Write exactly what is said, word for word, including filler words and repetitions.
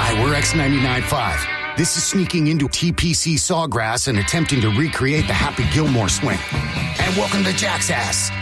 Hi, we're X ninety-nine point five. This is sneaking into T P C Sawgrass and attempting to recreate the Happy Gilmore swing. And welcome to Jack's Ass.